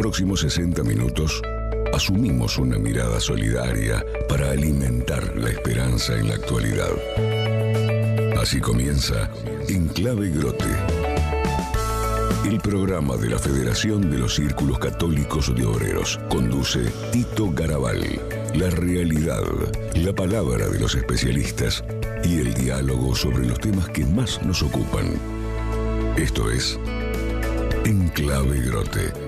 próximos 60 minutos, asumimos una mirada solidaria para alimentar la esperanza en la actualidad. Así comienza Enclave Grote, el programa de la Federación de los Círculos Católicos de Obreros. Conduce Tito Garabal. La realidad, la palabra de los especialistas y el diálogo sobre los temas que más nos ocupan. Esto es Enclave Grote.